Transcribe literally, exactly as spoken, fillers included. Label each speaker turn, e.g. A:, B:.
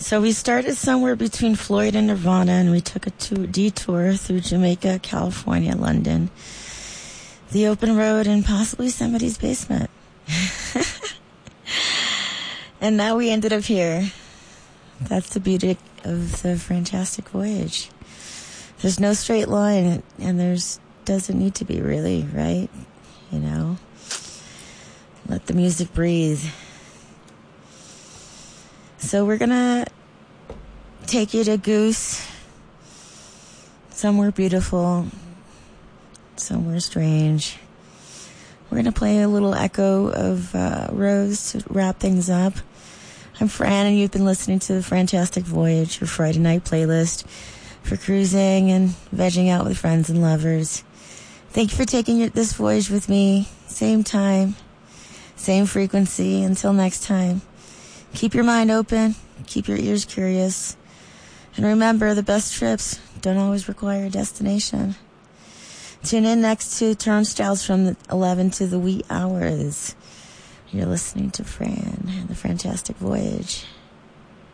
A: So we started somewhere between Floyd and Nirvana, and we took a tour, detour through Jamaica, California, London, the open road, and possibly somebody's basement. And now we ended up here. That's the beauty of the Fantastic Voyage. There's no straight line, and there's doesn't need to be, really, right? You know? Let the music breathe. So we're gonna take you to Goose, somewhere beautiful, somewhere strange. We're gonna play a little echo of uh, Rose to wrap things up. I'm Fran, and you've been listening to the Fantastic Voyage, your Friday night playlist for cruising and vegging out with friends and lovers. Thank you for taking your, this voyage with me. Same time, same frequency. Until next time, keep your mind open, keep your ears curious, and remember, the best trips don't always require a destination. Tune in next to Turnstiles from the eleven to the wee hours. You're listening to Fran and the Fantastic Voyage.